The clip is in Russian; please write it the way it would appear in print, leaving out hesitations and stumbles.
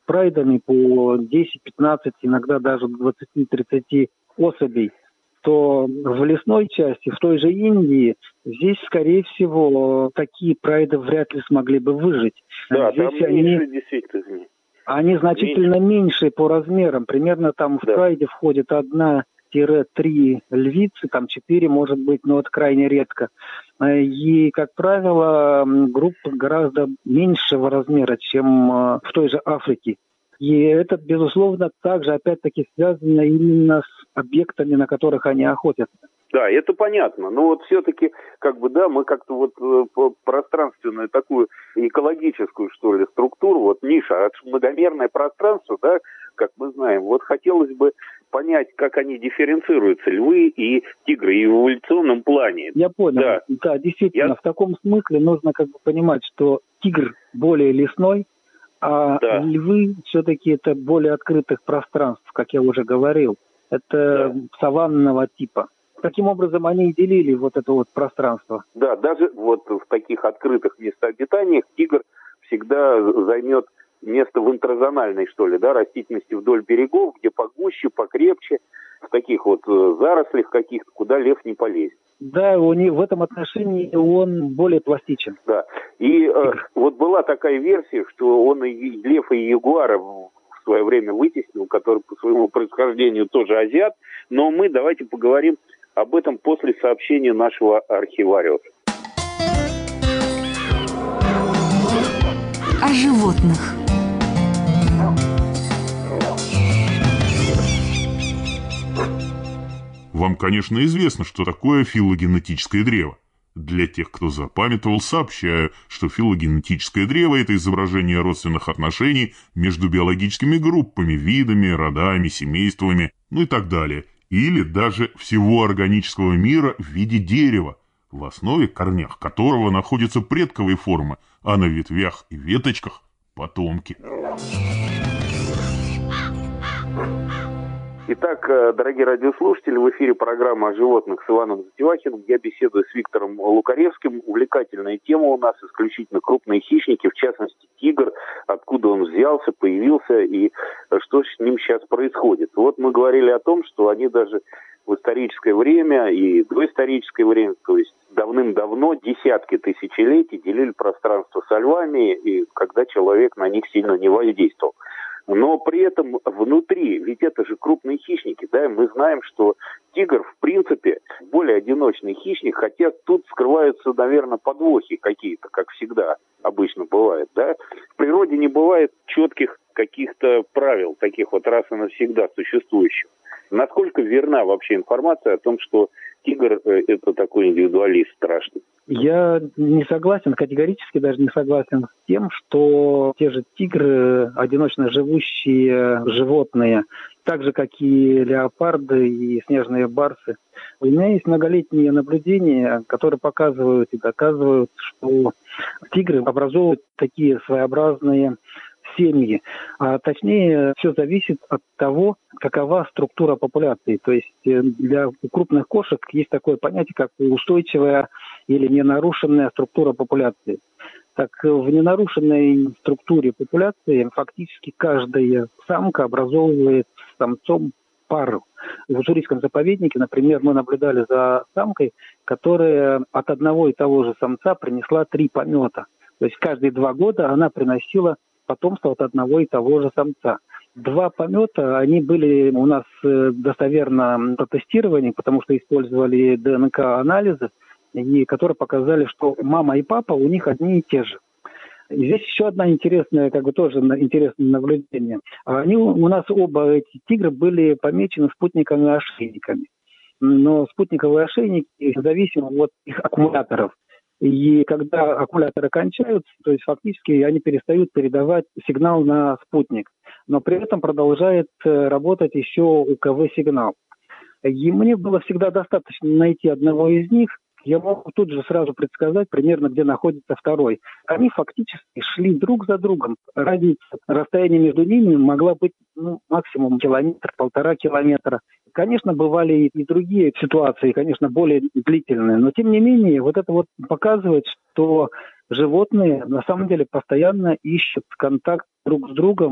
прайдами по 10-15, иногда даже 20-30 особей, то в лесной части, в той же Индии, здесь, скорее всего, такие прайды вряд ли смогли бы выжить. Да, здесь там меньше действительно. Они значительно меньше по размерам. Примерно там в прайде входит 1-3 львицы, там 4, может быть, но это крайне редко. И, как правило, группа гораздо меньшего размера, чем в той же Африке. И это, безусловно, также, опять-таки, связано именно с объектами, на которых они охотятся. Да, это понятно. Но вот все-таки, мы как-то вот пространственную такую экологическую, что ли, структуру, вот ниша, многомерное пространство, да, как мы знаем, вот хотелось бы понять, как они дифференцируются, львы и тигры, и в эволюционном плане. Я понял. Да, действительно, в таком смысле нужно понимать, что тигр более лесной, а львы все-таки это более открытых пространств, как я уже говорил. Это саванного типа. Таким образом, они и делили вот это вот пространство. Да, даже вот в таких открытых местообитаниях тигр всегда займет место в интразональной, что ли, да, растительности вдоль берегов, где погуще, покрепче, в таких вот зарослях каких-то, куда лев не полезет. Да, в этом отношении он более пластичен. Да, и вот была такая версия, что он и лев, и ягуара в свое время вытеснил, который по своему происхождению тоже азиат, но мы давайте поговорим об этом после сообщения нашего архивариуса. О животных. Вам, конечно, известно, что такое филогенетическое древо. Для тех, кто запамятовал, сообщаю, что филогенетическое древо – это изображение родственных отношений между биологическими группами, видами, родами, семействами, и так далее. Или даже всего органического мира в виде дерева, в основе корнях которого находятся предковые формы, а на ветвях и веточках – потомки. Итак, дорогие радиослушатели, в эфире программа о животных с Иваном Затевахиным. Я беседую с Виктором Лукаревским. Увлекательная тема у нас, исключительно крупные хищники, в частности тигр, откуда он взялся, появился и что с ним сейчас происходит. Вот мы говорили о том, что они даже в историческое время и доисторическое время, то есть давным-давно, десятки тысячелетий делили пространство со львами, и когда человек на них сильно не воздействовал. Но при этом внутри, ведь это же крупные хищники, да, мы знаем, что тигр, в принципе, более одиночный хищник, хотя тут скрываются, наверное, подвохи какие-то, как всегда обычно бывает, да. В природе не бывает четких каких-то правил, таких вот раз и навсегда существующих. Насколько верна вообще информация о том, что тигр – это такой индивидуалист страшный? Я не согласен, категорически даже не согласен с тем, что те же тигры, одиночно живущие животные, так же, как и леопарды и снежные барсы. У меня есть многолетние наблюдения, которые показывают и доказывают, что тигры образовывают такие своеобразные семьи. А точнее, все зависит от того, какова структура популяции. То есть для крупных кошек есть такое понятие, как устойчивая или ненарушенная структура популяции. Так, в ненарушенной структуре популяции фактически каждая самка образовывает с самцом пару. В уссурийском заповеднике, например, мы наблюдали за самкой, которая от одного и того же самца принесла 3 помета. То есть каждые 2 года она приносила потомство от одного и того же самца. 2 помета, они были у нас достоверно протестированы, потому что использовали ДНК-анализы, которые показали, что мама и папа у них одни и те же. И здесь еще одна интересная, тоже интересное наблюдение. Они у нас оба эти тигры были помечены спутниками-ошейниками. Но спутниковые ошейники зависимы от их аккумуляторов. И когда аккумуляторы кончаются, то есть фактически они перестают передавать сигнал на спутник. Но при этом продолжает работать еще УКВ-сигнал. И мне было всегда достаточно найти одного из них. Я мог тут же сразу предсказать примерно, где находится второй. Они фактически шли друг за другом. Разница, расстояние между ними могла быть максимум 1-1,5 километра. Конечно, бывали и другие ситуации, конечно, более длительные. Но, тем не менее, вот это вот показывает, что животные на самом деле постоянно ищут контакт друг с другом.